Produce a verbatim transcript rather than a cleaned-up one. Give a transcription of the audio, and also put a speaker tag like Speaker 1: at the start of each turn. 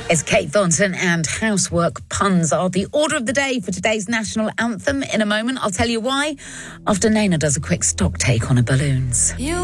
Speaker 1: It's Kate Thornton, and housework puns are the order of the day for today's national anthem. In a moment, I'll tell you why, after Naina does a quick stock take on her balloons.
Speaker 2: You